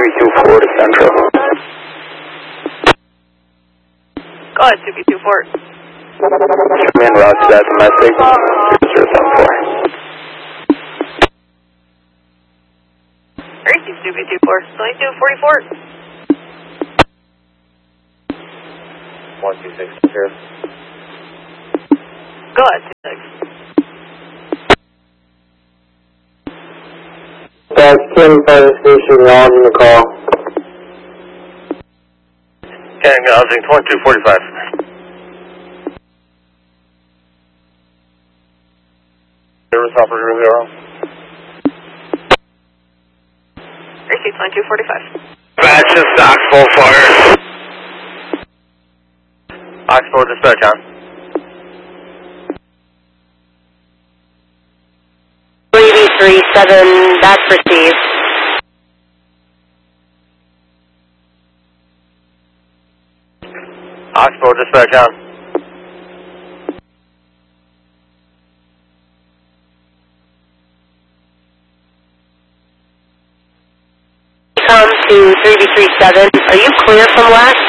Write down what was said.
3B24 to Central. Go ahead, 2B24. En route to that domestic, 0074. Gracie, 2B24, 2244. 126, sure. Go ahead, 26. That's Kim Fire Station, acknowledging the call. Okay, acknowledging 2245. Service operator 0. Gracie, 2245. Dispatch is Oxbow fire. Oxbow dispatch on. 3B37, that's received. Oxbow dispatch on. Come to 3B37. Are you clear from west?